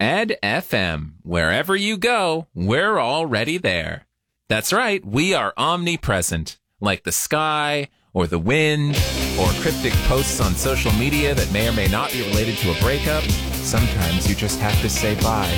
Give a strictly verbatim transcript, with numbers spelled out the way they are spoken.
Ed F M. Wherever you go, we're already there. That's right, we are omnipresent, like the sky, or the wind, or cryptic posts on social media that may or may not be related to a breakup. Sometimes you just have to say bye.